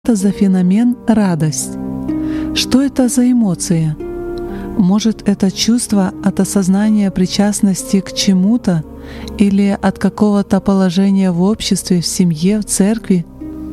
это за феномен радость? Что это за эмоция? Может, это чувство от осознания причастности к чему-то или от какого-то положения в обществе, в семье, в церкви?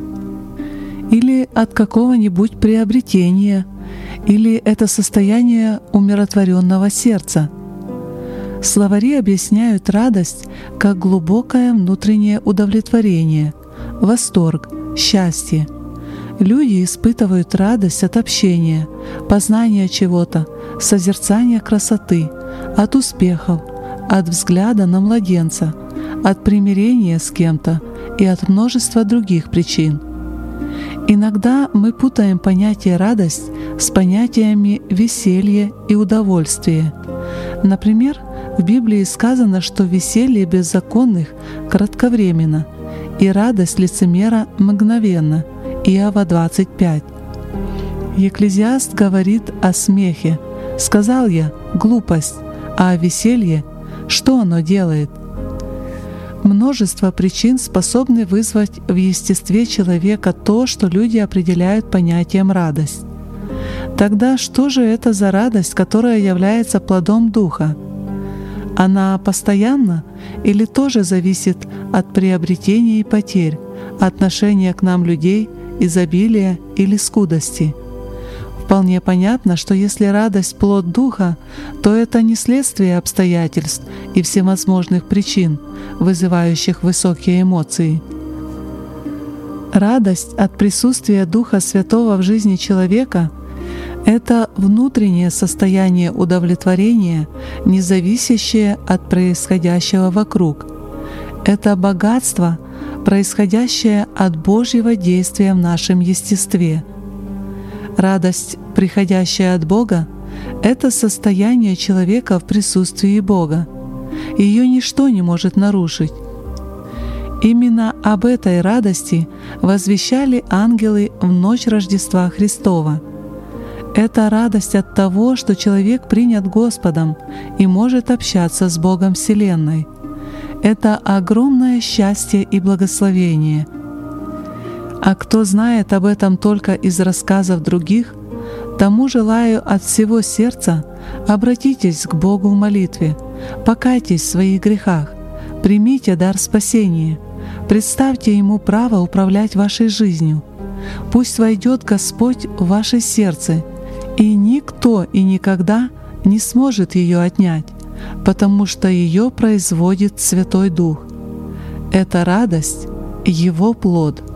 Или от какого-нибудь приобретения? Или это состояние умиротворенного сердца? Словари объясняют радость как глубокое внутреннее удовлетворение, восторг, счастье. Люди испытывают радость от общения, познания чего-то, созерцания красоты, от успехов, от взгляда на младенца, от примирения с кем-то и от множества других причин. Иногда мы путаем понятие «радость» с понятиями «веселье» и «удовольствие». Например, в Библии сказано, что веселье беззаконных кратковременно и радость лицемера мгновенна. Иова 25. Екклезиаст говорит о смехе. «Сказал я, глупость, а о веселье, что оно делает?» Множество причин способны вызвать в естестве человека то, что люди определяют понятием «радость». Тогда что же это за радость, которая является плодом Духа? Она постоянна или тоже зависит от приобретения и потерь, отношения к нам людей, изобилия или скудости? Вполне понятно, что если радость — плод Духа, то это не следствие обстоятельств и всевозможных причин, вызывающих высокие эмоции. Радость от присутствия Духа Святого в жизни человека — это внутреннее состояние удовлетворения, не зависящее от происходящего вокруг. Это богатство, происходящее от Божьего действия в нашем естестве. Радость, приходящая от Бога, — это состояние человека в присутствии Бога. Ее ничто не может нарушить. Именно об этой радости возвещали ангелы в ночь Рождества Христова. Это радость от того, что человек принят Господом и может общаться с Богом Вселенной. Это огромное счастье и благословение. А кто знает об этом только из рассказов других, тому желаю от всего сердца: обратитесь к Богу в молитве, покайтесь в своих грехах, примите дар спасения, представьте Ему право управлять вашей жизнью. Пусть войдет Господь в ваше сердце, и никто и никогда не сможет ее отнять, потому что ее производит Святой Дух. Эта радость — Его плод.